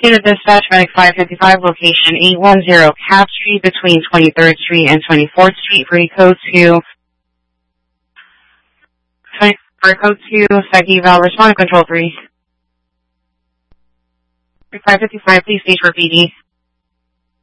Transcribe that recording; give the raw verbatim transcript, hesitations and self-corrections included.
Unit Dispatch, Medic five fifty-five, location eight one zero Cap Street between twenty-third Street and twenty-fourth Street, for code two, for code two, Psych Eval, respond to Control three. five fifty-five, please stage for P D.